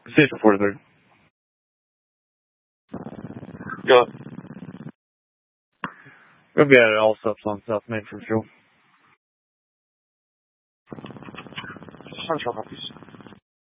Station 43. Go. We'll be at all stops on South Main for fuel. Central copies.